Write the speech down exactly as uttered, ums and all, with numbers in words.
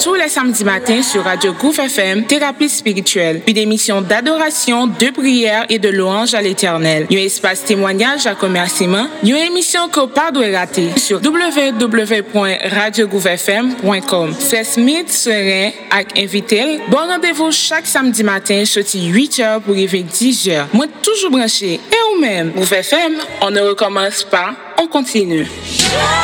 tous les samedis matins sur Radio Gouv F M, Thérapie spirituelle, une émission d'adoration, de prière et de louange à l'Éternel. Un espace témoignage à commerciement, une émission que pas doit rater sur w w w point radio gouv f m point com. C'est Smith Serein avec invité. Bon rendez-vous chaque samedi matin, sorti huit heures pour arriver dix heures. Moi toujours branché. Et ou même, Gouv F M, on ne recommence pas, on continue.